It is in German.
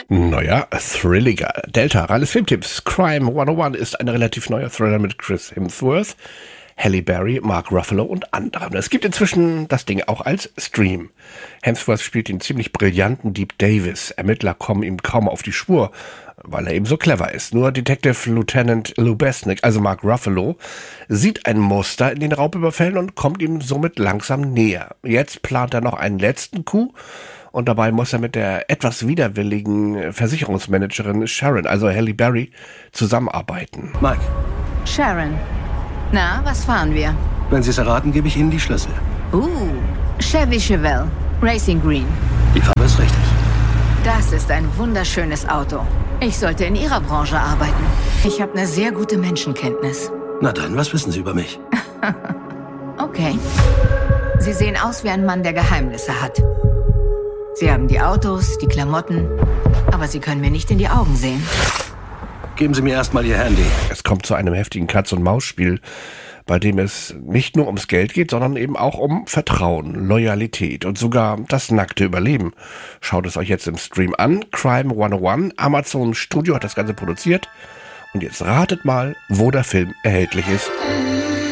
Neuer, thrilliger Delta, reines Filmtipps. Crime 101 ist ein relativ neuer Thriller mit Chris Hemsworth, Halle Berry, Mark Ruffalo und anderen. Es gibt inzwischen das Ding auch als Stream. Hemsworth spielt den ziemlich brillanten Deep Davis. Ermittler kommen ihm kaum auf die Spur, weil er eben so clever ist. Nur Detective Lieutenant Lou Besnick, also Mark Ruffalo, sieht ein Muster in den Raubüberfällen und kommt ihm somit langsam näher. Jetzt plant er noch einen letzten Coup und dabei muss er mit der etwas widerwilligen Versicherungsmanagerin Sharon, also Halle Berry, zusammenarbeiten. Mike, Sharon. Na, was fahren wir? wenn Sie es erraten, gebe ich Ihnen die Schlüssel. Chevy Chevelle, Racing Green. Die Farbe ist richtig. Das ist ein wunderschönes Auto. Ich sollte in Ihrer Branche arbeiten. Ich habe eine sehr gute Menschenkenntnis. Na dann, was wissen Sie über mich? Okay. Sie sehen aus wie ein Mann, der Geheimnisse hat. Sie haben die Autos, die Klamotten, aber Sie können mir nicht in die Augen sehen. Geben Sie mir erstmal Ihr Handy. Es kommt zu einem heftigen Katz-und-Maus-Spiel, bei dem es nicht nur ums Geld geht, sondern eben auch um Vertrauen, Loyalität und sogar das nackte Überleben. Schaut es euch jetzt im Stream an. Crime 101, Amazon Studio hat das Ganze produziert. Und jetzt ratet mal, wo der Film erhältlich ist.